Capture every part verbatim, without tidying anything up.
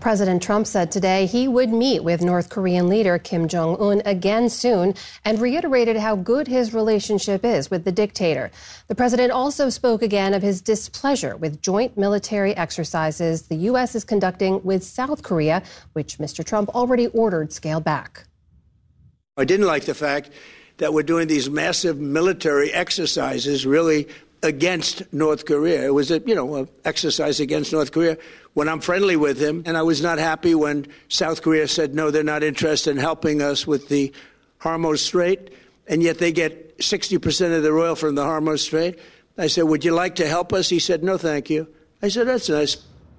President Trump said today he would meet with North Korean leader Kim Jong-un again soon and reiterated how good his relationship is with the dictator. The president also spoke again of his displeasure with joint military exercises the U S is conducting with South Korea, which Mister Trump already ordered scaled back. I didn't like the fact that we're doing these massive military exercises really against North Korea. It was a, you know, an exercise against North Korea when I'm friendly with him. And I was not happy when South Korea said, no, they're not interested in helping us with the Hormuz Strait. And yet they get sixty percent of their oil from the Hormuz Strait. I said, would you like to help us? He said, no, thank you. I said, that's nice.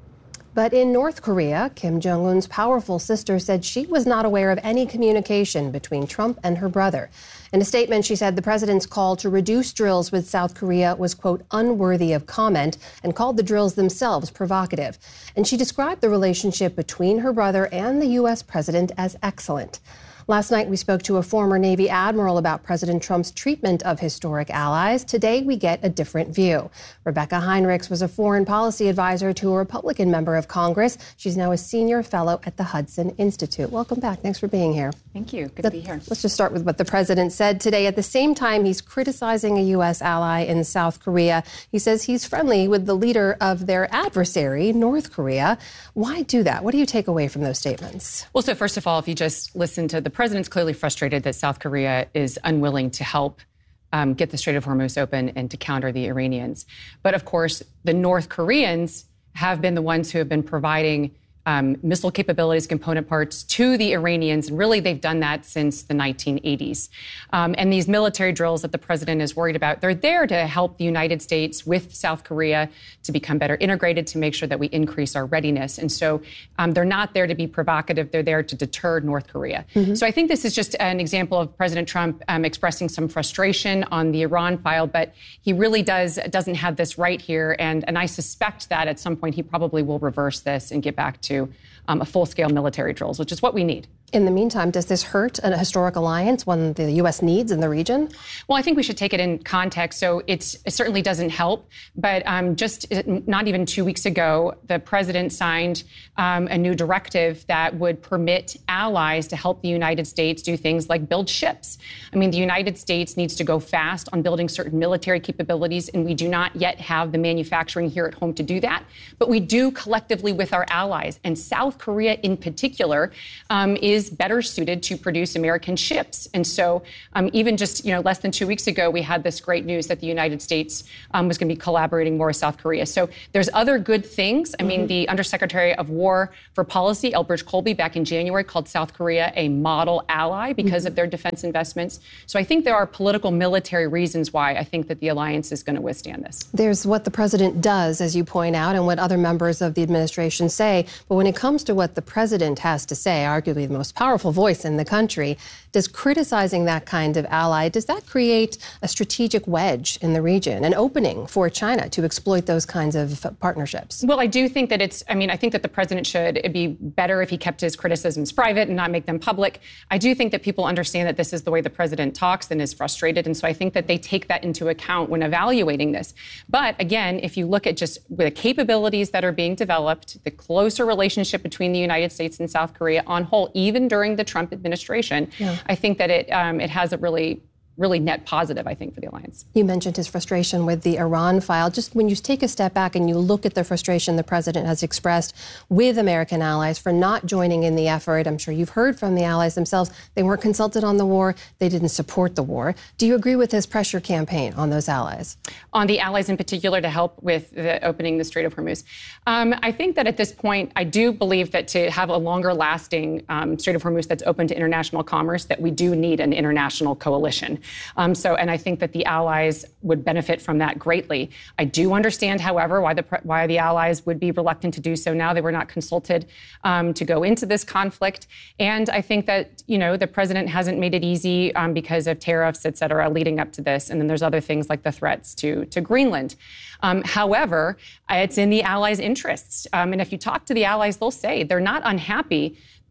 But in North Korea, Kim Jong-un's powerful sister said she was not aware of any communication between Trump and her brother. In a statement, she said the president's call to reduce drills with South Korea was, quote, unworthy of comment, and called the drills themselves provocative. And she described the relationship between her brother and the U S president as excellent. Last night, we spoke to a former Navy admiral about President Trump's treatment of historic allies. Today, we get a different view. Rebecca Heinrichs was a foreign policy advisor to a Republican member of Congress. She's now a senior fellow at the Hudson Institute. Welcome back. Thanks for being here. Thank you. Good to be here. Let's just start with what the president said today. At the same time, he's criticizing a U S ally in South Korea. He says he's friendly with the leader of their adversary, North Korea. Why do that? What do you take away from those statements? Well, so first of all, if you just listen to the president's clearly frustrated that South Korea is unwilling to help um, get the Strait of Hormuz open and to counter the Iranians. But of course, the North Koreans have been the ones who have been providing Um, missile capabilities, component parts to the Iranians. And really, they've done that since the nineteen eighties. Um, and these military drills that the president is worried about, they're there to help the United States with South Korea to become better integrated, to make sure that we increase our readiness. And so um, they're not there to be provocative. They're there to deter North Korea. Mm-hmm. So I think this is just an example of President Trump um, expressing some frustration on the Iran file. But he really does doesn't have this right here. And, and I suspect that at some point he probably will reverse this and get back to Um, a full-scale military drills, which is what we need. In the meantime, does this hurt a historic alliance, one the U S needs in the region? Well, I think we should take it in context. So it's, it certainly doesn't help. But um, just not even two weeks ago, the president signed um, a new directive that would permit allies to help the United States do things like build ships. I mean, the United States needs to go fast on building certain military capabilities, and we do not yet have the manufacturing here at home to do that. But we do collectively with our allies. And South Korea in particular um, is better suited to produce American ships. And so um, even just, you know, less than two weeks ago, we had this great news that the United States um, was going to be collaborating more with South Korea. So there's other good things. I mean, mm-hmm. the Undersecretary of War for Policy, Elbridge Colby, back in January, called South Korea a model ally because mm-hmm. of their defense investments. So I think there are political military reasons why I think that the alliance is going to withstand this. There's what the president does, as you point out, and what other members of the administration say. But when it comes to what the president has to say, arguably the most powerful voice in the country, does criticizing that kind of ally, does that create a strategic wedge in the region, an opening for China to exploit those kinds of partnerships? Well, I do think that it's, I mean, I think that the president should, it'd be better if he kept his criticisms private and not make them public. I do think that people understand that this is the way the president talks and is frustrated. And so I think that they take that into account when evaluating this. But again, if you look at just the capabilities that are being developed, the closer relationship between the United States and South Korea on whole, even during the Trump administration, yeah. I think that it um, it has a really really net positive, I think, for the alliance. You mentioned his frustration with the Iran file. Just when you take a step back and you look at the frustration the president has expressed with American allies for not joining in the effort, I'm sure you've heard from the allies themselves, they weren't consulted on the war, they didn't support the war. Do you agree with his pressure campaign on those allies? On the allies in particular to help with the opening the Strait of Hormuz? Um, I think that at this point, I do believe that to have a longer lasting um, Strait of Hormuz that's open to international commerce, that we do need an international coalition. Um, so, and I think that the allies would benefit from that greatly. I do understand, however, why the why the allies would be reluctant to do so now. They were not consulted um, to go into this conflict. And I think that, you know, the president hasn't made it easy um, because of tariffs, et cetera, leading up to this. And then there's other things like the threats to, to Greenland. Um, however, it's in the allies' interests. Um, and if you talk to the allies, they'll say they're not unhappy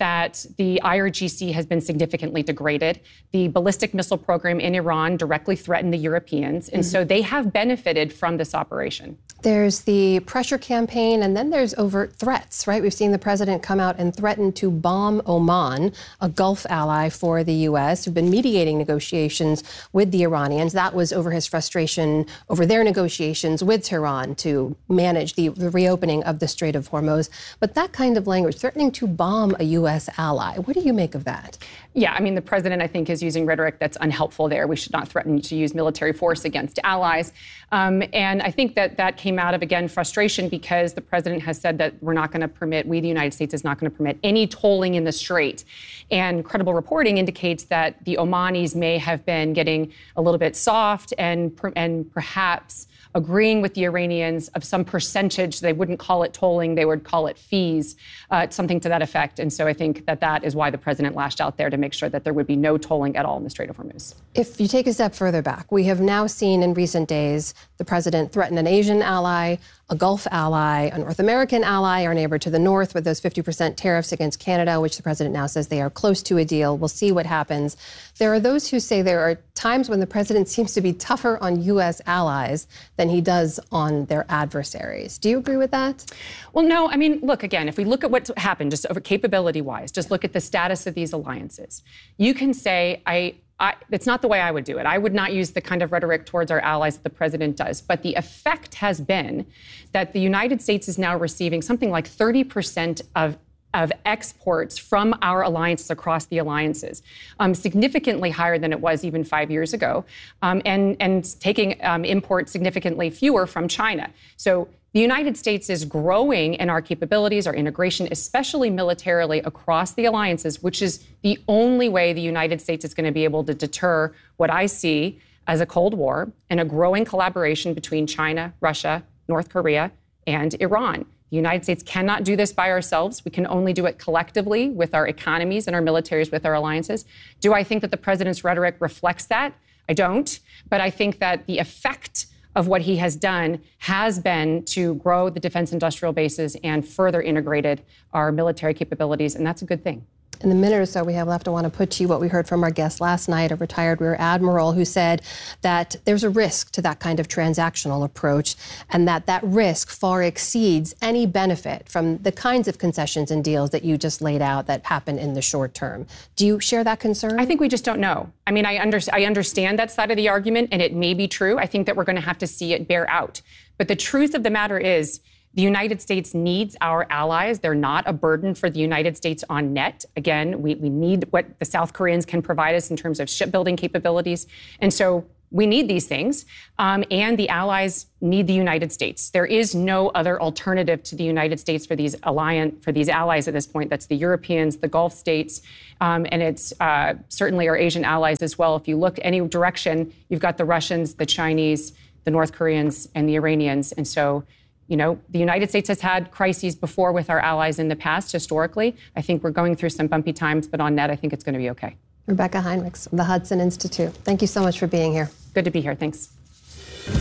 that the I R G C has been significantly degraded. The ballistic missile program in Iran directly threatened the Europeans, and mm-hmm. so they have benefited from this operation. There's the pressure campaign, and then there's overt threats, right? We've seen the president come out and threaten to bomb Oman, a Gulf ally for the U S, who've been mediating negotiations with the Iranians. That was over his frustration over their negotiations with Tehran to manage the, the reopening of the Strait of Hormuz. But that kind of language, threatening to bomb a U S ally, what do you make of that? Yeah, I mean, the president, I think, is using rhetoric that's unhelpful there. We should not threaten to use military force against allies. Um, and I think that that came out of, again, frustration because the president has said that we're not going to permit, we, the United States, is not going to permit any tolling in the Strait. And credible reporting indicates that the Omanis may have been getting a little bit soft and, and perhaps agreeing with the Iranians of some percentage. They wouldn't call it tolling, they would call it fees, uh, something to that effect. And so I think that that is why the president lashed out there to make sure that there would be no tolling at all in the Strait of Hormuz. If you take a step further back, we have now seen in recent days the president threaten an Asian ally, a Gulf ally, a North American ally, our neighbor to the north with those fifty percent tariffs against Canada, which the president now says they are close to a deal. We'll see what happens. There are those who say there are times when the president seems to be tougher on U S allies than he does on their adversaries. Do you agree with that? Well, no. I mean, look, again, if we look at what happened, just over capability-wise, just look at the status of these alliances. You can say, I, I, it's not the way I would do it. I would not use the kind of rhetoric towards our allies that the president does. But the effect has been that the United States is now receiving something like thirty percent of of exports from our alliances across the alliances, um, significantly higher than it was even five years ago, um, and, and taking um, imports significantly fewer from China. So the United States is growing in our capabilities, our integration, especially militarily across the alliances, which is the only way the United States is going to be able to deter what I see as a Cold War and a growing collaboration between China, Russia, North Korea, and Iran. The United States cannot do this by ourselves. We can only do it collectively with our economies and our militaries, with our alliances. Do I think that the president's rhetoric reflects that? I don't. But I think that the effect of what he has done has been to grow the defense industrial bases and further integrated our military capabilities, and that's a good thing. In the minute or so we have left, I want to put to you what we heard from our guest last night, a retired rear admiral who said that there's a risk to that kind of transactional approach and that that risk far exceeds any benefit from the kinds of concessions and deals that you just laid out that happen in the short term. Do you share that concern? I think we just don't know. I mean, I, under, I understand that side of the argument, and it may be true. I think that we're going to have to see it bear out. But the truth of the matter is, the United States needs our allies. They're not a burden for the United States on net. Again, we, we need what the South Koreans can provide us in terms of shipbuilding capabilities. And so we need these things. Um, and the allies need the United States. There is no other alternative to the United States for these alliance, for these allies at this point. That's the Europeans, the Gulf states, um, and it's uh, certainly our Asian allies as well. If you look any direction, you've got the Russians, the Chinese, the North Koreans, and the Iranians. And so, you know, the United States has had crises before with our allies in the past, historically. I think we're going through some bumpy times, but on net, I think it's going to be okay. Rebecca Heinrichs of the Hudson Institute. Thank you so much for being here. Good to be here. Thanks.